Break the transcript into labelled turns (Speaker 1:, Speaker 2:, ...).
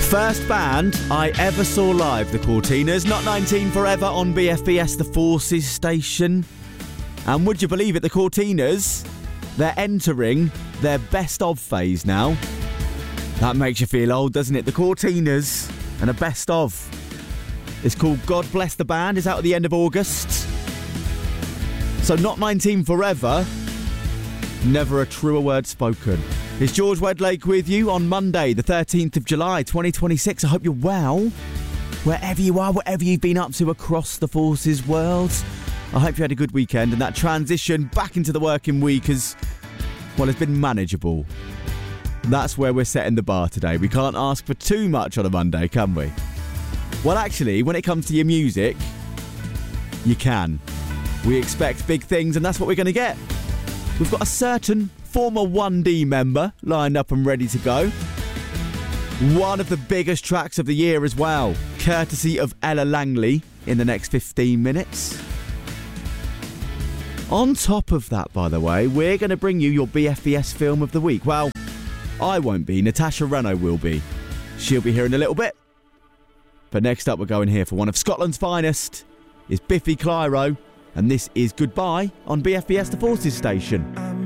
Speaker 1: First band I ever saw live, the Cortinas. Not 19 Forever on BFBS, the Forces station. And would you believe it, the Cortinas, they're entering their best of phase now. That makes you feel old, doesn't it? The Cortinas and a best of. It's called God Bless the Band. It's out at the end of August. So Not 19 Forever, never a truer word spoken. It's George Wedlake with you on Monday, the 13th of July, 2026. I hope you're well, wherever you are, whatever you've been up to across the Forces world. I hope you had a good weekend and that transition back into the working week has been manageable. That's where we're setting the bar today. We can't ask for too much on a Monday, can we? Well, actually, when it comes to your music, you can. We expect big things, and that's what we're going to get. We've got a certain former 1D member lined up and ready to go. One of the biggest tracks of the year as well, courtesy of Ella Langley, in the next 15 minutes. On top of that, by the way, we're going to bring you your BFBS film of the week. Well, I won't be. Natasha Renault will be. She'll be here in a little bit. But next up, we're going here for one of Scotland's finest. Is Biffy Clyro, and this is Goodbye on BFBS, the Forces station.